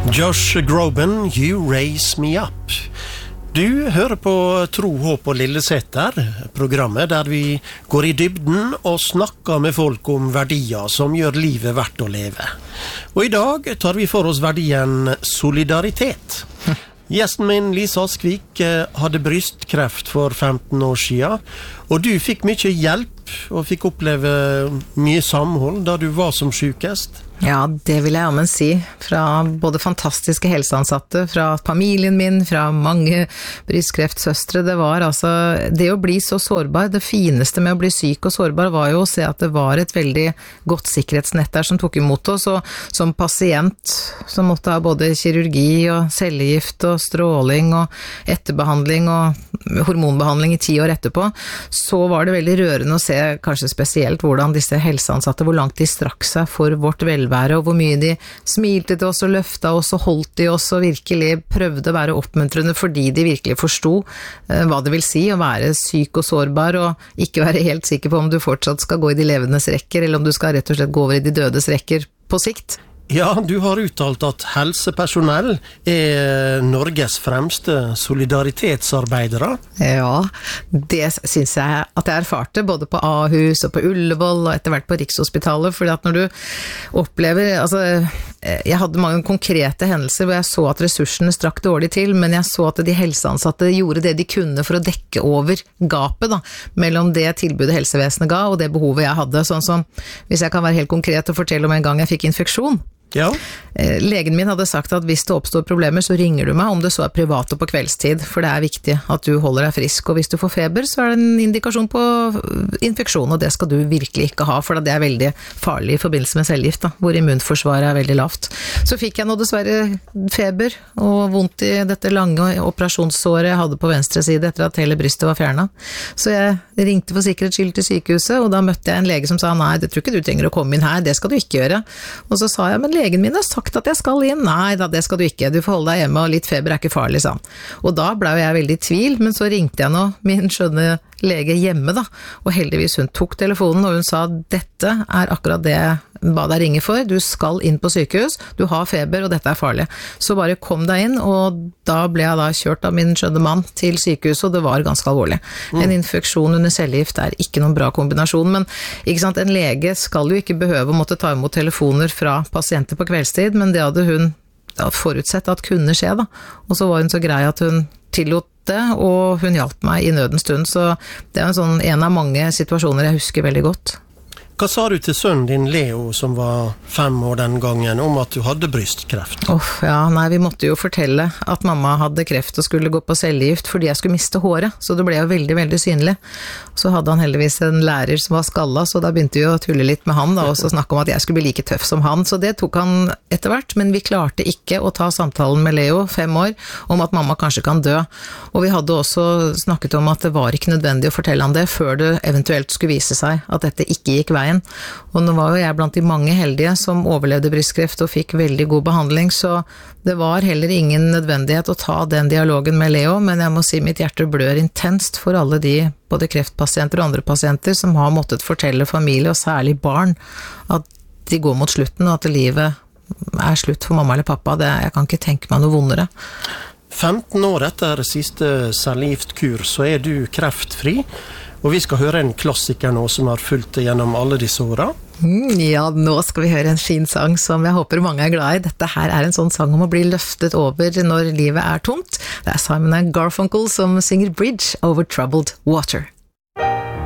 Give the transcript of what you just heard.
Josh Groban, You Raise Me Up. Du hører på Tro, Håp og Lilleseter, programmet der vi går i dybden og snakker med folk om verdier som gjør livet verdt å leve. Og i dag tar vi for oss verdien solidaritet. Gjesten min, Lise Askvik, hadde brystkreft for 15 år siden, og du fikk mye hjelp og fikk oppleve mye samhold da du var som sykest. Ja, det vil jeg jammen si. Fra både fantastiske helseansatte, fra familien min, fra mange brystkreftsøstre. Det var altså, det å bli så sårbar, det fineste med å bli syk og sårbar var jo å se at det var et veldig godt sikkerhetsnett der som tok imot oss, og som pasient som måtte ha både kirurgi og cellegift og stråling og etterbehandling og hormonbehandling i 10 år etterpå, så var det veldig rørende å se kanskje spesielt hvordan disse helseansatte, hvor langt de strakk seg for vårt velvære, og hvor mye de smilte til oss og løfta oss og holdt i oss og virkelig prøvde å være oppmuntrende fordi de virkelig forsto hva det vil si å være syk og sårbar og ikke være helt sikker på om du fortsatt skal gå i de levendes rekker eller om du skal rett og slett gå over i de dødes rekker på sikt. Ja, du har uttalt at helsepersonell Norges fremste solidaritetsarbeidere. Ja, det synes jeg at jeg erfarte både på Ahus og på Ullevål og etter hvert på Rikshospitalet, fordi at når du opplever, altså jeg hadde mange konkrete hendelser hvor jeg så at ressursene strakk dårlig til, men jeg så at de helseansatte gjorde det de kunne for å dekke over gapet da, mellom det tilbudet helsevesenet ga og det behovet jeg hadde, sånn som, hvis jeg kan være helt konkret og fortelle om en gang jeg fikk infeksjon. Ja. Legen min hadde sagt at hvis det oppstår problemer så ringer du meg om det så på kvelds og på kveldstid, for det viktig at du holder deg frisk, og hvis du får feber så det en indikasjon på infeksjon, og det skal du virkelig ikke ha, for det veldig farlig i forbindelse med cellegift, da, hvor immunforsvaret veldig lavt. Så fikk jeg nå dessverre feber og vondt i dette lange operasjonssåret jeg hadde på venstre side etter at hele brystet var fjernet. Så jeg ringte for sikkerhets skyld til sykehuset, og da møtte jeg en lege som sa, nei, det tror ikke du trenger å komme inn her, det skal du ikke gjøre. Og så sa jeg, men legen min har sagt at jeg skal inn. Nei da, det skal du ikke. Du får holde deg hjemme, og litt feber ikke farlig, sa han. Og da ble jeg veldig i tvil, men så ringte jeg nå min skjønne lege hjemme da, og heldigvis hun tok telefonen, og hun sa, dette akkurat det jeg ba deg ringe for, du skal inn på sykehus, du har feber, og dette farlig. Så bare kom deg inn, og da ble jeg da kjørt av min skjønne mann til sykehuset, og det var ganske alvorlig. En infeksjon under cellegift ikke noen bra kombinasjon, men ikke sant, en lege skal jo ikke behøve å måtte ta imot telefoner fra pasienter på kveldstid, men det hadde hun forutsett at kunne skje da. Og så var hun så grei at hun tillot det, og hun hjalp meg i nødens stund, så det en av mange situasjoner jeg husker veldig godt. Hva sa du til sønnen din Leo, som var 5 år den gangen, om at du hadde brystkreft? Ja, nei, vi måtte jo fortelle at mamma hadde kreft og skulle gå på cellegift fordi jeg skulle miste håret, så det ble jo veldig, veldig synlig. Så hadde han heldigvis en lærer som var skallet, så da begynte vi å tulle litt med han da, og så snakke om at jeg skulle bli like tøff som han, så det tok han etter hvert, men vi klarte ikke å ta samtalen med Leo, 5 år, om at mamma kanskje kan dø. Og vi hadde også snakket om at det var ikke nødvendig å fortelle han det, før det eventuelt skulle vise seg at dette ikke gikk veien. Og nå var jo jeg blant de mange heldige som overlevde brystkreft og fikk veldig god behandling, så det var heller ingen nødvendighet å ta den dialogen med Leo, men jeg må si mitt hjerte blør intenst for alle de, både kreftpasienter og andre pasienter, som har måttet fortelle familie, og særlig barn, at de går mot slutten, og at livet slutt for mamma eller pappa. Jeg kan ikke tenke meg noe vondere. 15 år etter siste cellegiftkur, så du kreftfri, og vi skal høre en klassiker nå som har fulgt det gjennom alle disse årene. Ja, nå skal vi høre en fin sang som jeg håper mange glad i. Dette her en sånn sang om å bli løftet over når livet tomt. Det Simon & Garfunkel som synger Bridge Over Troubled Water.